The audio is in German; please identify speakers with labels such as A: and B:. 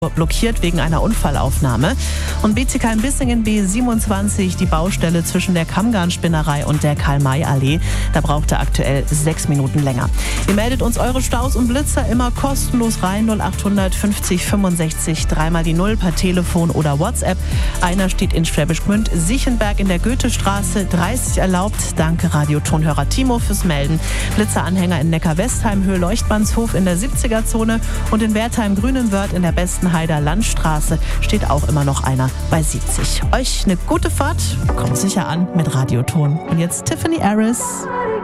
A: blockiert wegen einer Unfallaufnahme. Und BCK in Bissingen B27, die Baustelle zwischen der Kammgarn-Spinnerei und der Karl-May-Allee. Da braucht er aktuell 6 Minuten länger. Ihr meldet uns eure Staus und Blitzer immer kostenlos rein. 0800 50 65 3 die 0 per Telefon oder WhatsApp. Einer steht in Schwäbisch Gmünd, Siechenberg in der Goethestraße, 30 erlaubt. Danke Radiotonhörer Timo fürs Melden. Blitzeranhänger in Neckar-Westheim, Höhe Leuchtmannshof in der 70er-Zone und in Wertheim-Grünenwörth in der Bestenheider Landstraße steht auch immer noch einer bei 70. Euch eine gute Fahrt, kommt sicher an mit Radioton. Und jetzt Tiffany Harris.